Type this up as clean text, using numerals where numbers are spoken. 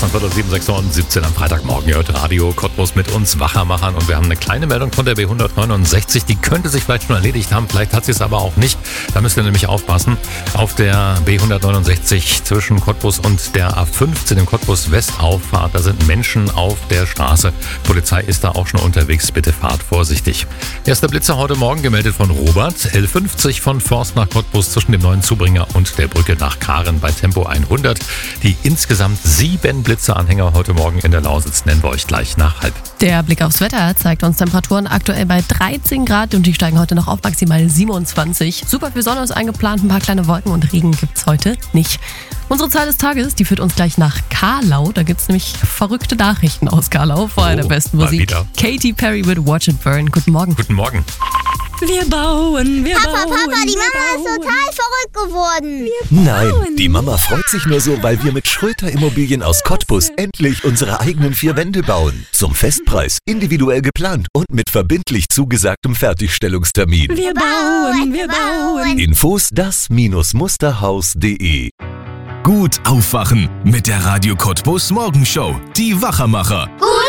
kurz nach 6:17 am Freitagmorgen. Ihr hört Radio Cottbus mit uns Wachermachern und wir haben eine kleine Meldung von der B169. Die könnte sich vielleicht schon erledigt haben, vielleicht hat sie es aber auch nicht. Da müsst ihr nämlich aufpassen. Auf der B169 zwischen Cottbus und der A15 im Cottbus-Westauffahrt, da sind Menschen auf der Straße. Polizei ist da auch schon unterwegs. Bitte fahrt vorsichtig. Erster Blitzer heute Morgen gemeldet von Robert. L50 von Forst nach Cottbus zwischen dem neuen Zubringer und der Brücke nach Karen bei Tempo 100. Die insgesamt 7 Blitzeranhänger heute Morgen in der Lausitz nennen wir euch gleich nach halb. Der Blick aufs Wetter zeigt uns Temperaturen aktuell bei 13 Grad und die steigen heute noch auf maximal 27. Super viel Sonne ist eingeplant, ein paar kleine Wolken und Regen gibt's heute nicht. Unsere Zahl des Tages, die führt uns gleich nach Karlau. Da gibt's nämlich verrückte Nachrichten aus Karlau. Vorher der besten Musik. Wieder. Katy Perry mit Watch It Burn. Guten Morgen. Guten Morgen. Wir bauen, Papa, die Mama ist total verrückt geworden. Nein, die Mama freut sich nur so, weil wir mit Schröter Immobilien aus Cottbus endlich unsere eigenen 4 Wände bauen. Zum Festpreis, individuell geplant und mit verbindlich zugesagtem Fertigstellungstermin. Wir bauen. Infos das-musterhaus.de. Gut aufwachen mit der Radio Cottbus Morgenshow. Die Wachermacher. Gute